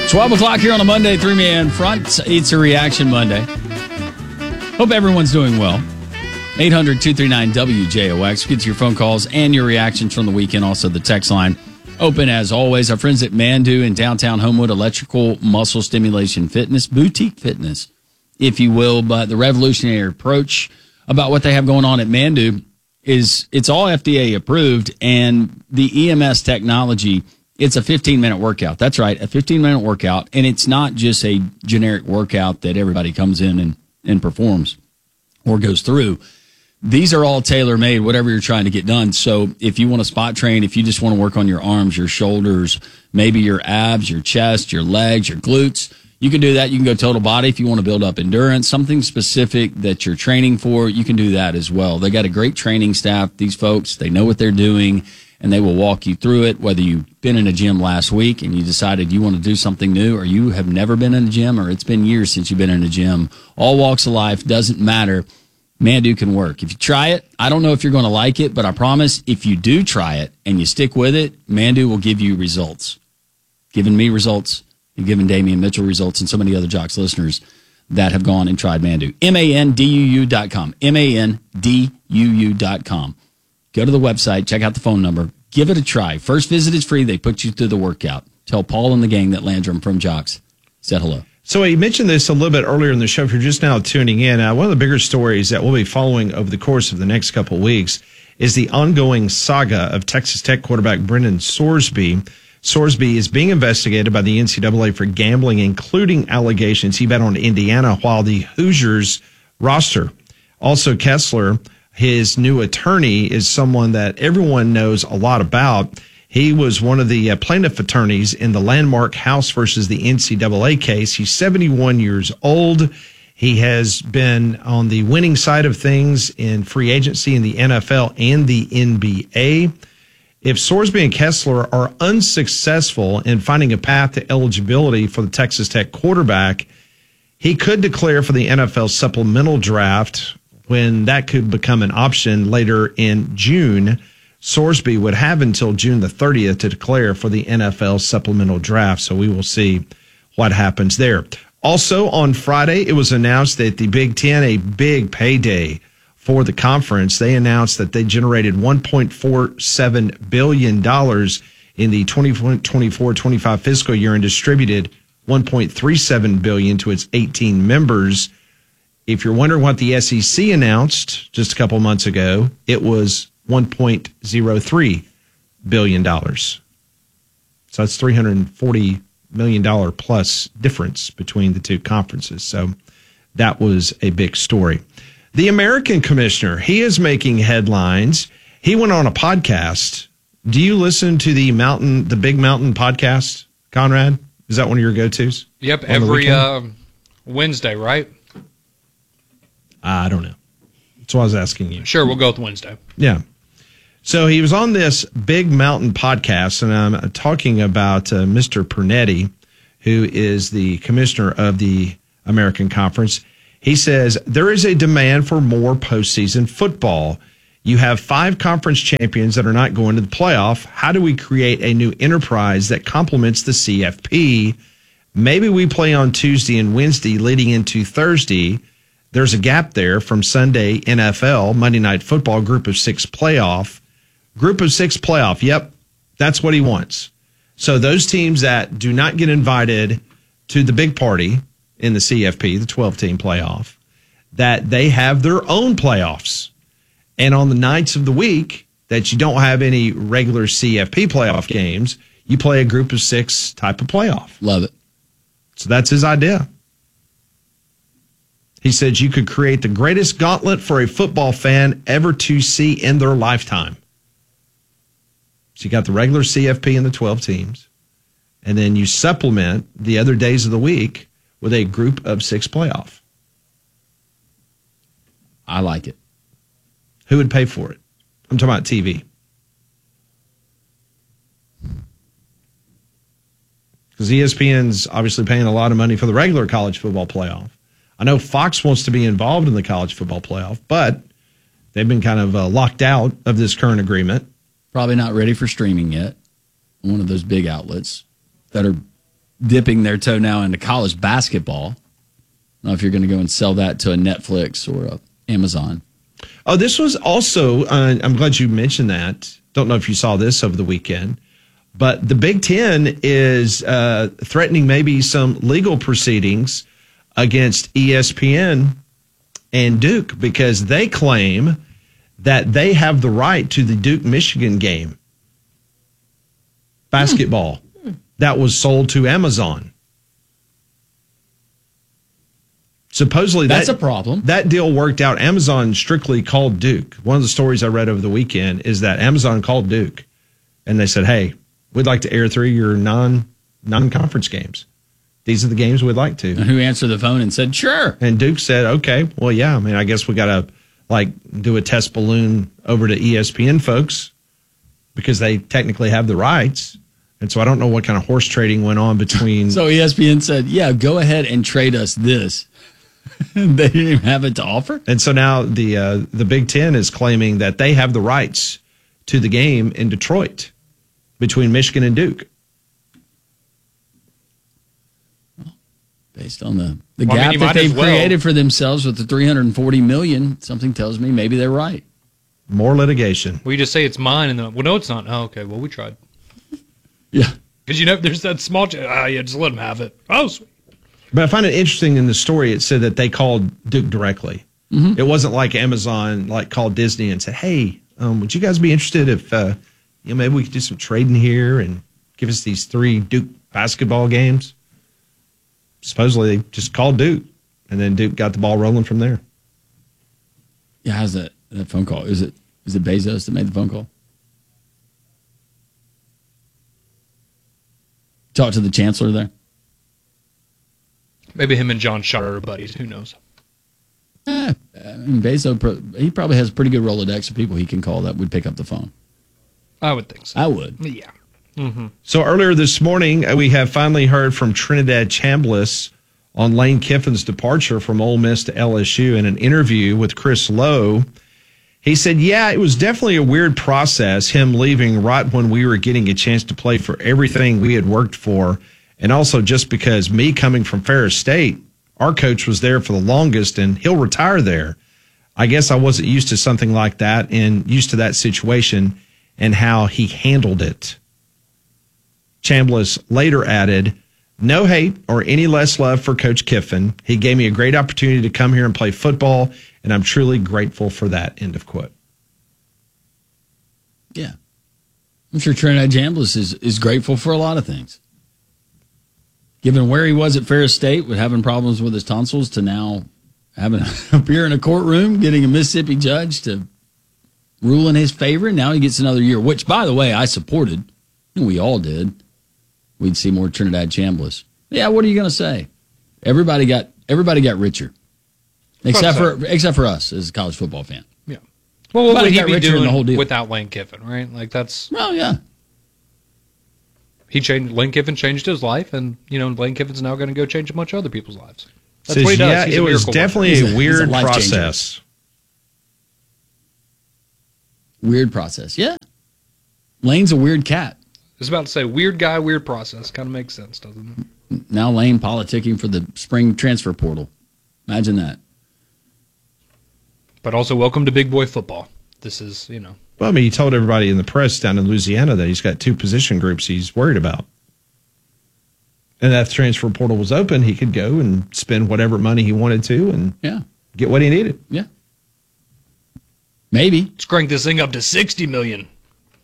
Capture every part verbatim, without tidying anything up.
twelve o'clock here on a Monday, three-man front. It's a Reaction Monday. Hope everyone's doing well. eight hundred, two three nine, W J O X. Get to your phone calls and your reactions from the weekend. Also, the text line open as always. Our friends at Mandu in downtown Homewood, electrical muscle stimulation fitness, boutique fitness, if you will. But the revolutionary approach about what they have going on at Mandu is it's all F D A approved, and the E M S technology. It's a fifteen-minute workout. That's right, a fifteen-minute workout, and it's not just a generic workout that everybody comes in and, and performs or goes through. These are all tailor-made, whatever you're trying to get done. So if you want to spot train, if you just want to work on your arms, your shoulders, maybe your abs, your chest, your legs, your glutes, you can do that. You can go total body if you want to build up endurance, something specific that you're training for, you can do that as well. They got a great training staff. These folks, they know what they're doing, and they will walk you through it, whether you've been in a gym last week and you decided you want to do something new, or you have never been in a gym, or it's been years since you've been in a gym. All walks of life, doesn't matter. Mandu can work. If you try it, I don't know if you're going to like it, but I promise if you do try it and you stick with it, Mandu will give you results. Giving me results, and giving Damian Mitchell results, and so many other Jocks listeners that have gone and tried Mandu. M A N D U U dot com. M A N D U U dot com. Go to the website, check out the phone number, give it a try. First visit is free. They put you through the workout. Tell Paul and the gang that Landrum from Jocks said hello. So you mentioned this a little bit earlier in the show. If you're just now tuning in, uh, one of the bigger stories that we'll be following over the course of the next couple of weeks is the ongoing saga of Texas Tech quarterback Brendan Sorsby. Sorsby is being investigated by the N C double A for gambling, including allegations he bet on Indiana while the Hoosiers roster. Also, Kessler, his new attorney, is someone that everyone knows a lot about. He was one of the uh, plaintiff attorneys in the landmark House versus the N C double A case. He's seventy-one years old. He has been on the winning side of things in free agency in the N F L and the N B A. If Sorsby and Kessler are unsuccessful in finding a path to eligibility for the Texas Tech quarterback, he could declare for the N F L supplemental draft when that could become an option later in June. Sorsby would have until June the thirtieth to declare for the N F L supplemental draft, so we will see what happens there. Also, on Friday, it was announced that the Big Ten, a big payday for the conference, they announced that they generated one point four seven billion dollars in the twenty twenty-four twenty-five fiscal year and distributed one point three seven billion dollars to its eighteen members. If you're wondering what the S E C announced just a couple months ago, it was one point zero three billion dollars. So that's three hundred forty million dollars plus difference between the two conferences. So that was a big story. The American commissioner, he is making headlines. He went on a podcast. Do you listen to the Mountain, the Big Mountain podcast, Conrad? Is that one of your go-tos? Yep, every uh, Wednesday, right? I don't know. That's what I was asking you. Sure, we'll go with Wednesday. Yeah. So he was on this Big Mountain podcast, and I'm talking about uh, Mister Pernetti, who is the commissioner of the American Conference. He says there is a demand for more postseason football. You have five conference champions that are not going to the playoff. How do we create a new enterprise that complements the C F P? Maybe we play on Tuesday and Wednesday leading into Thursday. There's a gap there from Sunday N F L, Monday Night Football, Group of Six playoff. Group of Six playoff, yep, that's what he wants. So those teams that do not get invited to the big party in the C F P, the twelve-team playoff, that they have their own playoffs. And on the nights of the week that you don't have any regular C F P playoff games, you play a Group of Six type of playoff. Love it. So that's his idea. He said you could create the greatest gauntlet for a football fan ever to see in their lifetime. So you got the regular C F P and the twelve teams, and then you supplement the other days of the week with a Group of Six playoff. I like it. Who would pay for it? I'm talking about T V. Because E S P N's obviously paying a lot of money for the regular college football playoff. I know Fox wants to be involved in the college football playoff, but they've been kind of uh, locked out of this current agreement. Probably not ready for streaming yet. One of those big outlets that are dipping their toe now into college basketball. I don't know if you're going to go and sell that to a Netflix or a Amazon. Oh, this was also, uh, I'm glad you mentioned that. Don't know if you saw this over the weekend, but the Big Ten is uh, threatening maybe some legal proceedings against E S P N and Duke because they claim that they have the right to the Duke-Michigan game, basketball, hmm. that was sold to Amazon. Supposedly, that's that, a problem. That deal worked out. Amazon strictly called Duke. One of the stories I read over the weekend is that Amazon called Duke, and they said, "Hey, we'd like to air three of your non non conference games. These are the games we'd like to." And who answered the phone and said, "Sure"? And Duke said, "Okay, well, yeah. I mean, I guess we got to like do a test balloon over to E S P N folks because they technically have the rights." And so I don't know what kind of horse trading went on between. So E S P N said, "Yeah, go ahead and trade us this." They didn't even have it to offer. And so now the uh, the Big Ten is claiming that they have the rights to the game in Detroit between Michigan and Duke. Well, based on the, the well, gap I mean, that they've well. created for themselves with the three hundred forty million dollars, something tells me maybe they're right. More litigation. Well, you just say it's mine, and then, well, no, it's not. Oh, okay, well, we tried. Yeah. Because, you know, there's that small, ah, yeah, just let them have it. Oh, sweet. But I find it interesting in the story, it said that they called Duke directly. Mm-hmm. It wasn't like Amazon like called Disney and said, "Hey, um, would you guys be interested if uh, you know maybe we could do some trading here and give us these three Duke basketball games?" Supposedly they just called Duke, and then Duke got the ball rolling from there. Yeah, how's that that phone call? Is it is it Bezos that made the phone call? Talk to the chancellor there. Maybe him and John Shaw are buddies. Who knows? Eh, I mean, Bezos, he probably has a pretty good Rolodex of people he can call that would pick up the phone. I would think so. I would. Yeah. Mm-hmm. So earlier this morning, we have finally heard from Trinidad Chambliss on Lane Kiffin's departure from Ole Miss to L S U. In an interview with Chris Lowe, he said, "Yeah, it was definitely a weird process, him leaving right when we were getting a chance to play for everything we had worked for. And also just because me coming from Ferris State, our coach was there for the longest and he'll retire there. I guess I wasn't used to something like that and used to that situation and how he handled it." Chambliss later added, "No hate or any less love for Coach Kiffin. He gave me a great opportunity to come here and play football, and I'm truly grateful for that." End of quote. Yeah. I'm sure Trinidad Chambliss is, is grateful for a lot of things. Given where he was at Ferris State with having problems with his tonsils to now having to appear in a courtroom, getting a Mississippi judge to rule in his favor, and now he gets another year, which, by the way, I supported, and we all did. We'd see more Trinidad Chambliss. Yeah, what are you going to say? Everybody got everybody got richer, except for except for us as a college football fan. Yeah. Well, what would he be doing the whole deal without Lane Kiffin, right? Like that's. Well, yeah. He changed. Lane Kiffin changed his life, and you know Lane Kiffin's now going to go change a bunch of other people's lives. That's Says, what he does. Yeah, He's it a was miracle definitely worker. a weird a process. Weird process, yeah. Lane's a weird cat. I was about to say weird guy, weird process. Kind of makes sense, doesn't it? Now Lane politicking for the spring transfer portal. Imagine that. But also, welcome to big boy football. This is, you know. Well, I mean, he told everybody in the press down in Louisiana that he's got two position groups he's worried about. And that the transfer portal was open, he could go and spend whatever money he wanted to and yeah. get what he needed. Yeah. Maybe. Let's crank this thing up to sixty million dollars.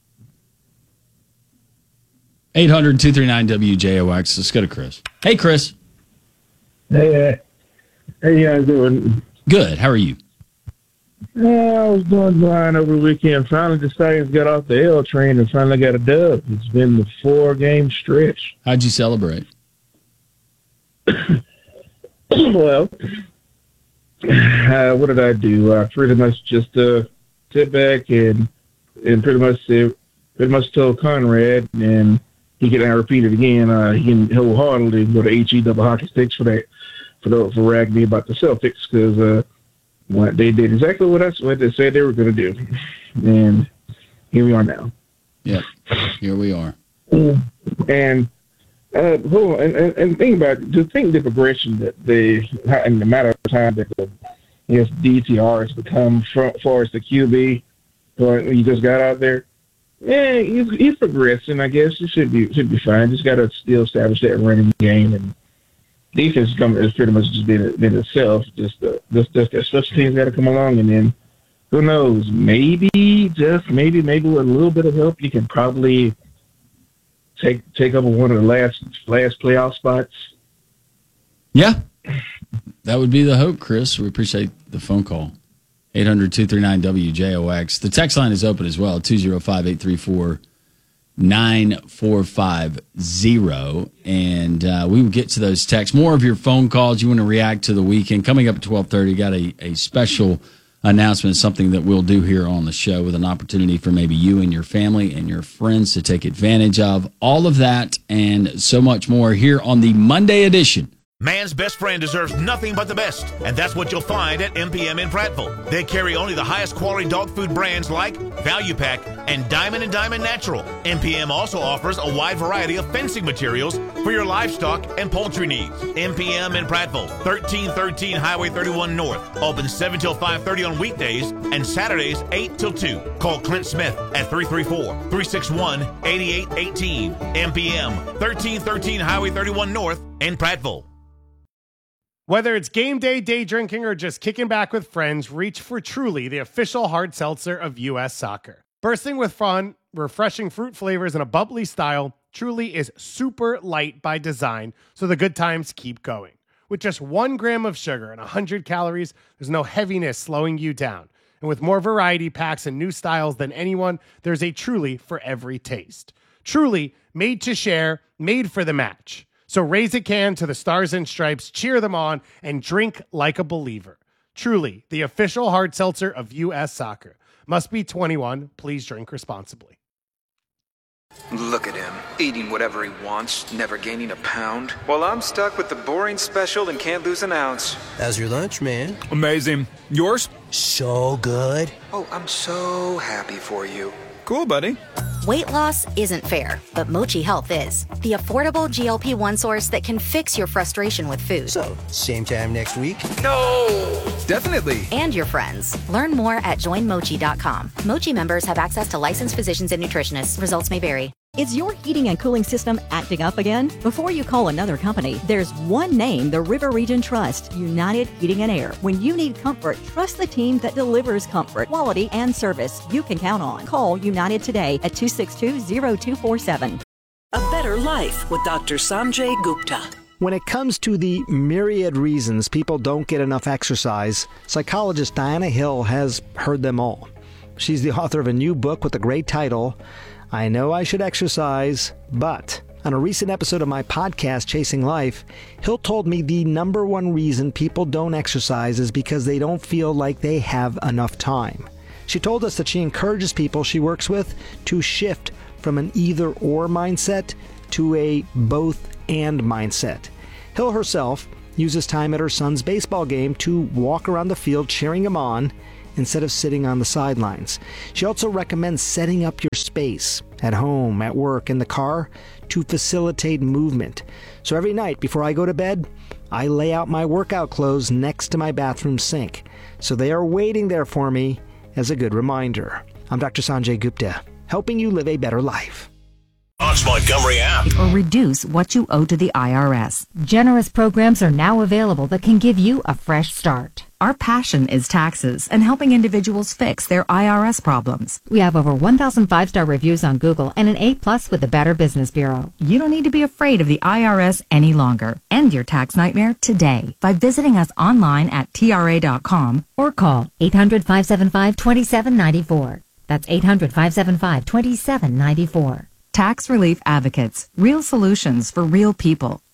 eight hundred, two three nine, W J O X. Let's go to Chris. Hey, Chris. Hey, uh, how you guys doing? Good. How are you? Yeah, I was doing fine over the weekend. Finally, the Stallions got off the L train and finally got a dub. It's been the four-game stretch. How'd you celebrate? Well, uh, what did I do? I pretty much just uh, sit back and and pretty much uh, pretty much told Conrad, and he can repeat it again. Uh, he can wholeheartedly go to H E double hockey sticks for that for the, for ragging me about the Celtics because uh, what they did exactly what I what they said they were going to do, and here we are now. Yep, here we are. And Uh, hold on, and, and, and think about it. Just think the progression that they, in the matter of time that the I guess D T R has become as far as the Q B. So he just got out there. Yeah, he's, he's progressing. I guess it should be should be fine. Just got to still establish that running game, and defense is pretty much just been, been itself. Just uh, just just that special teams got to come along, and then who knows? Maybe just maybe maybe with a little bit of help, you can probably take take over one of the last last playoff spots. Yeah, that would be the hope, Chris. We appreciate the phone call. eight hundred, two three nine, W J O X. The text line is open as well, two oh five, eight three four, nine four five zero. And uh, we will get to those texts. More of your phone calls. You want to react to the weekend. Coming up at twelve thirty, got a, a special announcement, something that we'll do here on the show with an opportunity for maybe you and your family and your friends to take advantage of. All of that and so much more here on the Monday edition. Man's best friend deserves nothing but the best, and that's what you'll find at M P M in Prattville. They carry only the highest quality dog food brands like Value Pack and Diamond and Diamond Natural. M P M also offers a wide variety of fencing materials for your livestock and poultry needs. M P M in Prattville, thirteen thirteen Highway thirty-one North. Open seven till five thirty on weekdays and Saturdays eight till two. Call Clint Smith at three three four, three six one, eight eight one eight. M P M, thirteen thirteen Highway thirty-one North in Prattville. Whether it's game day, day drinking, or just kicking back with friends, reach for Truly, the official hard seltzer of U S Soccer. Bursting with fun, refreshing fruit flavors, and a bubbly style, Truly is super light by design, so the good times keep going. With just one gram of sugar and one hundred calories, there's no heaviness slowing you down. And with more variety packs and new styles than anyone, there's a Truly for every taste. Truly, made to share, made for the match. So raise a can to the Stars and Stripes, cheer them on, and drink like a believer. Truly, the official hard seltzer of U S Soccer. Must be twenty-one. Please drink responsibly. Look at him, eating whatever he wants, never gaining a pound. While I'm stuck with the boring special and can't lose an ounce. How's your lunch, man? Amazing. Yours? So good. Oh, I'm so happy for you. Cool, buddy. Weight loss isn't fair, but Mochi Health is. The affordable G L P one source that can fix your frustration with food. So, same time next week? No! Definitely. And your friends. Learn more at join mochi dot com. Mochi members have access to licensed physicians and nutritionists. Results may vary. Is your heating and cooling system acting up again? Before you call another company, there's one name the River Region trusts, United Heating and Air. When you need comfort, trust the team that delivers comfort, quality, and service you can count on. Call United today at two six two, zero two four seven. A Better Life with Doctor Sanjay Gupta. When it comes to the myriad reasons people don't get enough exercise, psychologist Diana Hill has heard them all. She's the author of a new book with a great title, I Know I Should Exercise, But. On a recent episode of my podcast, Chasing Life, Hill told me the number one reason people don't exercise is because they don't feel like they have enough time. She told us that she encourages people she works with to shift from an either-or mindset to a both-and mindset. Hill herself uses time at her son's baseball game to walk around the field cheering him on instead of sitting on the sidelines. She also recommends setting up your space at home, at work, in the car to facilitate movement. So every night before I go to bed, I lay out my workout clothes next to my bathroom sink. So they are waiting there for me as a good reminder. I'm Doctor Sanjay Gupta, helping you live a better life. Ox Montgomery app. Or reduce what you owe to the I R S. Generous programs are now available that can give you a fresh start. Our passion is taxes and helping individuals fix their I R S problems. We have over one thousand five-star reviews on Google and an A plus with the Better Business Bureau. You don't need to be afraid of the I R S any longer. End your tax nightmare today by visiting us online at T R A dot com or call eight hundred, five seven five, two seven nine four. That's eight hundred, five seven five, two seven nine four. Tax Relief Advocates. Real solutions for real people.